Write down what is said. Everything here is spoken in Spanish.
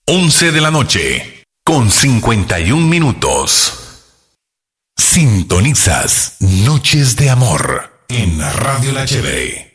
11 de la noche, con 51 minutos. Sintonizas Noches de Amor en Radio La Chévere.